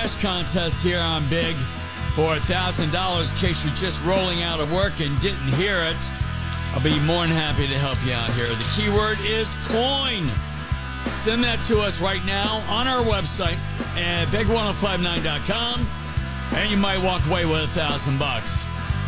cash contest here on Big for $1,000 in case you're just rolling out of work and didn't hear it. I'll be more than happy to help you out here. The keyword is coin. Send that to us right now on our website at big1059.com, and you might walk away with $1,000.